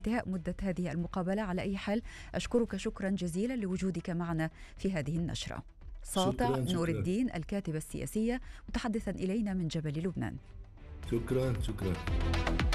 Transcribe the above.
انتهاء مدة هذه المقابلة. على أي حال أشكرك شكرا جزيلا لوجودك معنا في هذه النشرة. ساطع شكرا نور شكرا. الدين الكاتبة السياسية متحدثا إلينا من جبل لبنان. شكرا شكرا.